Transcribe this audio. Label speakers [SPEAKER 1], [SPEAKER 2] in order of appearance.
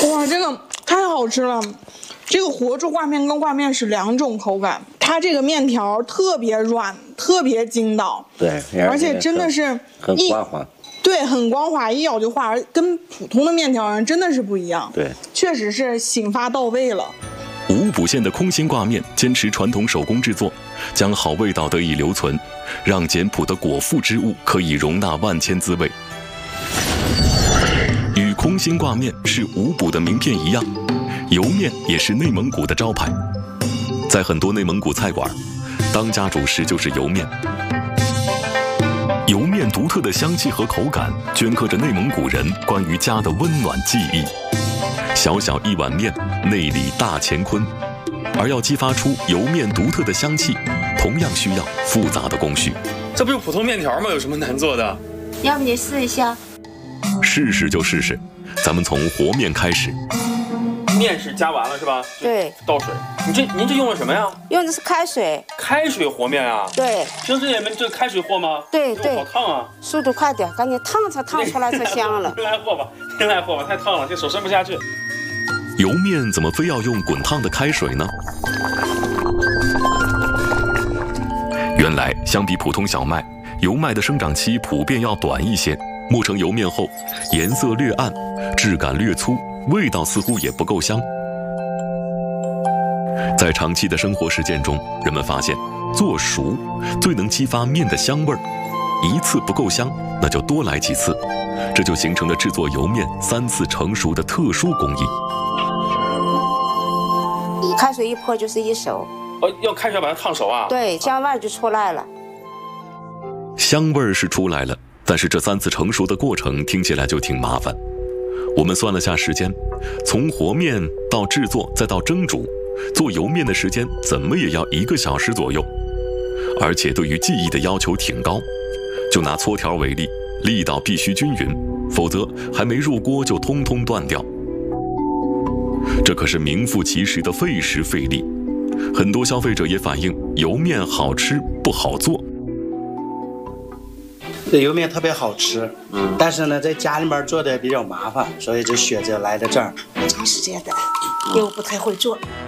[SPEAKER 1] 哇，这个太好吃了！这个活住挂面跟挂面是两种口感，它这个面条特别软，特别筋道，
[SPEAKER 2] 对，
[SPEAKER 1] 而且真的是
[SPEAKER 2] 很光滑。
[SPEAKER 1] 对，很光滑，一咬就化，跟普通的面条真的是不一样。
[SPEAKER 2] 对，
[SPEAKER 1] 确实是醒发到位了。
[SPEAKER 3] 五补县的空心挂面坚持传统手工制作，将好味道得以留存，让简朴的果腹之物可以容纳万千滋味。与空心挂面是五补的名片一样，油面也是内蒙古的招牌。在很多内蒙古菜馆，当家主食就是油面。油面独特的香气和口感，镌刻着内蒙古人关于家的温暖记忆。小小一碗面，内里大乾坤。而要激发出油面独特的香气，同样需要复杂的工序。
[SPEAKER 4] 这不是普通面条吗？有什么难做的？
[SPEAKER 5] 要不你试一下？
[SPEAKER 3] 试试就试试，咱们从和面开始。
[SPEAKER 4] 面是加完了是吧？
[SPEAKER 5] 对，
[SPEAKER 4] 倒水。您这用了什么呀？
[SPEAKER 5] 用的是开水。
[SPEAKER 4] 开水和面啊？
[SPEAKER 5] 对。
[SPEAKER 4] 平时你们这开水和吗？
[SPEAKER 5] 对对。
[SPEAKER 4] 好烫啊！
[SPEAKER 5] 速度快点，赶紧烫出来才香了。
[SPEAKER 4] 您来和吧，太烫了，这手伸不下去。
[SPEAKER 3] 油面怎么非要用滚烫的开水呢？原来，相比普通小麦，油麦的生长期普遍要短一些，磨成油面后，颜色略暗，质感略粗，味道似乎也不够香。在长期的生活实践中，人们发现，做熟最能激发面的香味儿。一次不够香，那就多来几次，这就形成了制作油面3次成熟的特殊工艺。
[SPEAKER 5] 开水一泼就是一熟。
[SPEAKER 4] 要开水把它烫熟啊？
[SPEAKER 5] 对，香味就出来了。
[SPEAKER 3] 香味是出来了，但是这3次成熟的过程听起来就挺麻烦。我们算了下时间，从和面到制作再到蒸煮，做油面的时间怎么也要1个小时左右，而且对于技艺的要求挺高。就拿搓条为例，力道必须均匀，否则还没入锅就通通断掉。这可是名副其实的费时费力。很多消费者也反映油面好吃不好做。
[SPEAKER 6] 这油面特别好吃，但是呢，在家里面做的比较麻烦，所以就选择来到这儿。
[SPEAKER 7] 长时间的，因为我不太会做。